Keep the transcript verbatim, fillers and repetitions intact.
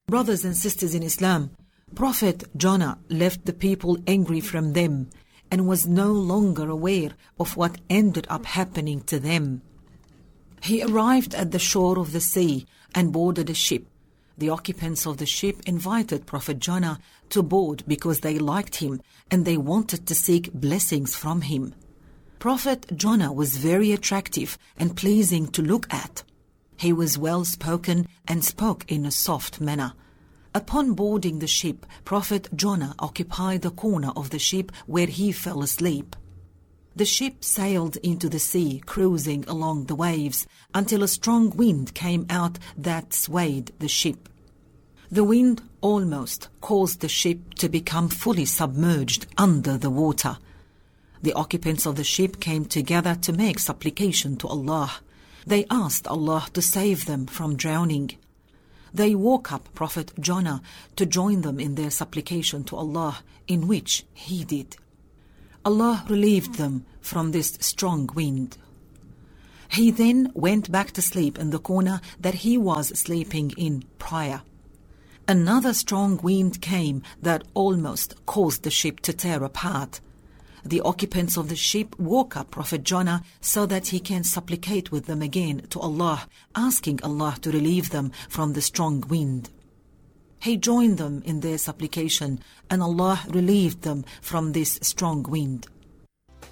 Brothers and sisters in Islam, Prophet Jonah left the people angry from them and was no longer aware of what ended up happening to them. He arrived at the shore of the sea and boarded a ship. The occupants of the ship invited Prophet Jonah to board because they liked him and they wanted to seek blessings from him. Prophet Jonah was very attractive and pleasing to look at. He was well-spoken and spoke in a soft manner. Upon boarding the ship, Prophet Jonah occupied the corner of the ship where he fell asleep. The ship sailed into the sea, cruising along the waves, until a strong wind came out that swayed the ship. The wind almost caused the ship to become fully submerged under the water. The occupants of the ship came together to make supplication to Allah. They asked Allah to save them from drowning. They woke up Prophet Jonah to join them in their supplication to Allah, in which he did. Allah relieved them from this strong wind. He then went back to sleep in the corner that he was sleeping in prior. Another strong wind came that almost caused the ship to tear apart. The occupants of the ship woke up Prophet Jonah so that he can supplicate with them again to Allah, asking Allah to relieve them from the strong wind. He joined them in their supplication, and Allah relieved them from this strong wind.